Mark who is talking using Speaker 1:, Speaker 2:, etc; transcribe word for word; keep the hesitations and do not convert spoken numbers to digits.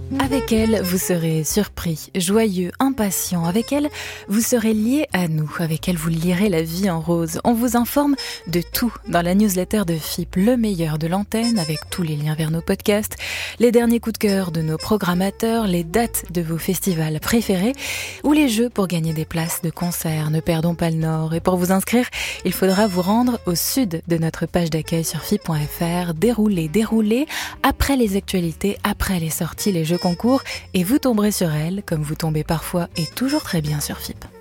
Speaker 1: Avec elle, vous serez surpris, joyeux, impatient. Avec elle, vous serez lié à nous. Avec elle, vous lirez la vie en rose. On vous informe de tout dans la newsletter de F I P, le meilleur de l'antenne, avec tous les liens vers nos podcasts, les derniers coups de cœur de nos programmateurs, les dates de vos festivals préférés ou les jeux pour gagner des places de concert. Ne perdons pas le nord. Et pour vous inscrire, il faudra vous rendre au sud de notre page d'accueil sur F I P point F R. Déroulez, déroulez, après les actualités, après les sorties, les jeux concours, et vous tomberez sur elle, comme vous tombez parfois et toujours très bien sur F I P.